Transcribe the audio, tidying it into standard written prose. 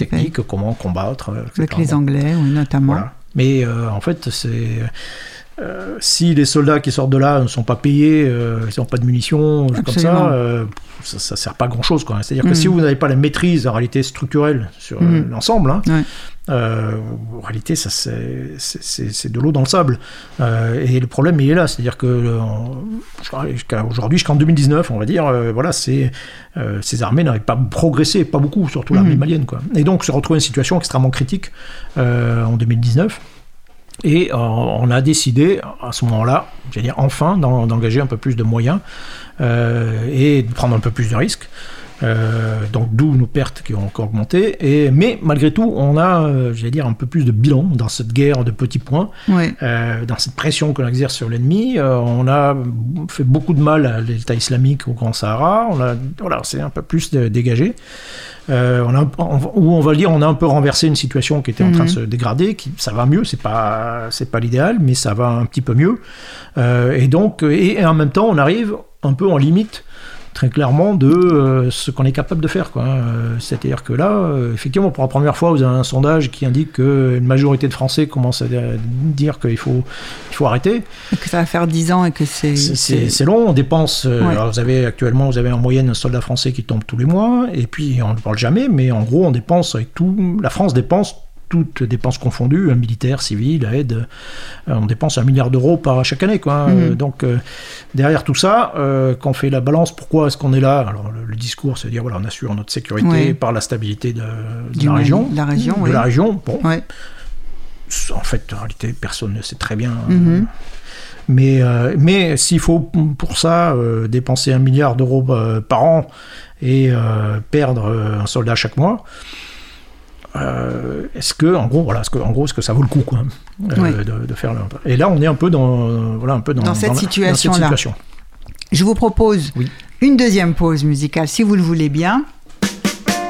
techniques, comment combattre, etc. Avec les Anglais, oui, notamment. Voilà. Mais en fait, si les soldats qui sortent de là ne sont pas payés, ils n'ont pas de munitions, comme ça sert pas à grand chose, quoi. C'est-à-dire que si vous n'avez pas la maîtrise en réalité structurelle sur l'ensemble, en réalité c'est de l'eau dans le sable. Et le problème il est là, c'est-à-dire que jusqu'en 2019, on va dire, ces armées n'avaient pas progressé, pas beaucoup, surtout l'armée malienne, quoi. Et donc se retrouver une situation extrêmement critique en 2019. Et on a décidé, à ce moment-là, enfin, d'engager un peu plus de moyens et de prendre un peu plus de risques. Donc d'où nos pertes qui ont encore augmenté. Mais malgré tout, on a, un peu plus de bilan dans cette guerre de petits points, dans cette pression qu'on exerce sur l'ennemi. On a fait beaucoup de mal à l'État islamique au Grand Sahara. C'est un peu plus dégagé. On a un peu renversé une situation qui était en train de se dégrader. Ça va mieux, c'est pas l'idéal, mais ça va un petit peu mieux. Et en même temps, on arrive un peu en limite, très clairement, de ce qu'on est capable de faire, quoi. C'est-à-dire que là, effectivement, pour la première fois, vous avez un sondage qui indique qu'une majorité de Français commencent à dire qu'il faut arrêter. Et que ça va faire 10 ans et que c'est long, on dépense... Alors vous avez en moyenne un soldat français qui tombe tous les mois, et puis on ne parle jamais, mais en gros, on dépense avec tout... La France dépense toutes dépenses confondues, un militaire, civil, aide, on dépense 1 milliard d'euros chaque année, quoi. Donc derrière tout ça, quand on fait la balance, pourquoi est-ce qu'on est là? Alors le discours, c'est de dire on assure notre sécurité par la stabilité de la région. La région. Bon. Ouais. En fait, en réalité, personne ne sait très bien. Mais s'il faut pour ça dépenser 1 milliard d'euros par an et perdre un soldat chaque mois, est-ce que ça vaut le coup, quoi, de faire et là on est un peu dans cette situation-là. Je vous propose une deuxième pause musicale si vous le voulez bien.